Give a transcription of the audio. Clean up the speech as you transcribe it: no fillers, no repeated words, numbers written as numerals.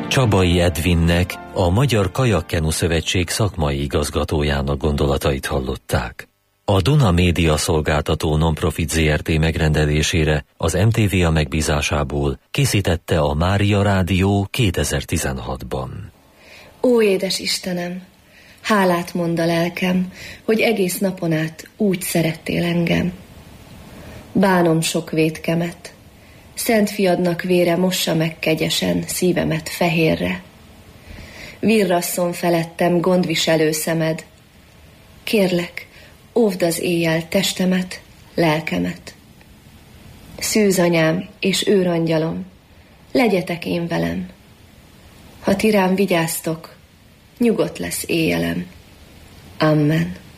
Csabai Edvinnek, a Magyar Kajakkenu Szövetség szakmai igazgatójának gondolatait hallották. A Duna Média Szolgáltató Nonprofit Zrt. Megrendelésére az MTVA megbízásából készítette a Mária Rádió 2016-ban. Ó, édes Istenem, hálát mond a lelkem, hogy egész napon át úgy szerettél engem. Bánom sok vétkemet, Szent Fiadnak vére mossa meg kegyesen szívemet fehérre. Virrasszon felettem gondviselő szemed. Kérlek, óvd az éjjel testemet, lelkemet. Szűz anyám és őrangyalom, legyetek én velem. Ha ti rám vigyáztok, nyugodt lesz éjjelem. Amen.